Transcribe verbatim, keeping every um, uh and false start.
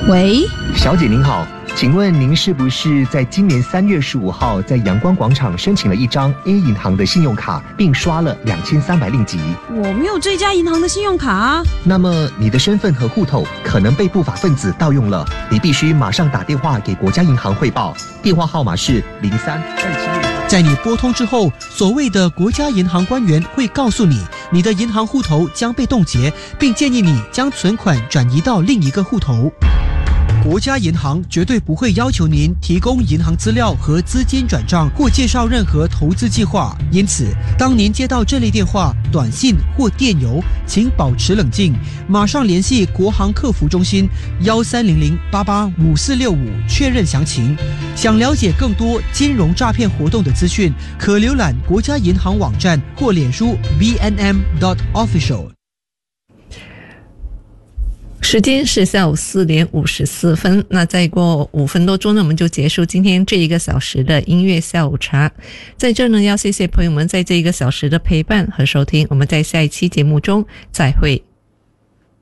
喂， 小姐您好，请问您是不是在今年三月十五号在阳光广场申请了一张 A 银行的信用卡，并刷了两千三百令吉？ 我没有这家银行的信用卡啊。 那么你的身份和户头可能被不法分子盗用了，你必须马上打电话给国家银行汇报，电话号码是零三二七六。 在你拨通之后，所谓的国家银行官员会告诉你，你的银行户头将被冻结，并建议你将存款转移到另一个户头。国家银行绝对不会要求您提供银行资料和资金转账或介绍任何投资计划，因此当您接到这类电话、短信或电邮，请保持冷静，马上联系国行客服中心幺三零零八八五四六五确认详情。想了解更多金融诈骗活动的资讯，可浏览国家银行网站或脸书 B N M dot official。 时间是下午四点五十四分，那再过五分多钟呢，我们就结束今天这一个小时的音乐下午茶。在这呢，要谢谢朋友们在这一个小时的陪伴和收听，我们在下一期节目中再会。